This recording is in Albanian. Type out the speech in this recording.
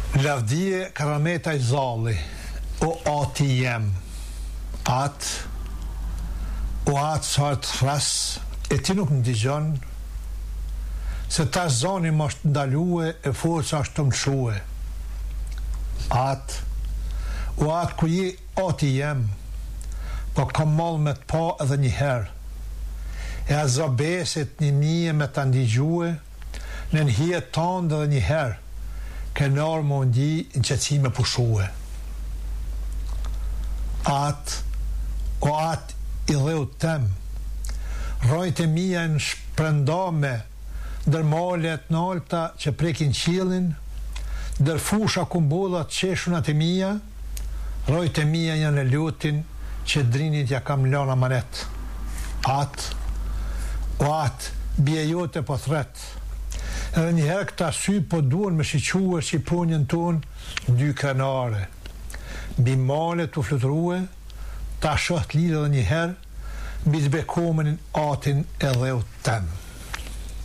Lavdije Karameta i Zalli, o ati jem, o atë sa të thras, e ti nuk më digjon, se ta zoni më është ndalue e forca është të mëshue. O atë ku je ati jem, po kam mall me të pa edhe një herë, e a zabesit një mije me të ndigjue, në njëhet tëndë edhe një herë, ke nërë më ndi në qëtësime pushue. O atë i dheu tem, rojt e mija në shprendame, dër malet në alta që prekin qilin, dër fusha kumbullat qeshunat e mija, rojt e mija janë e lutin që drinit ja kam lana manet. O atë bje jote po thret, edhe njëherë këta sy po duen me shiquar Shqiponjën tonë dy krenare. Bi male të flutruhe, ta shët lirë edhe njëherë, bi të bekomenin atin edhe u temë.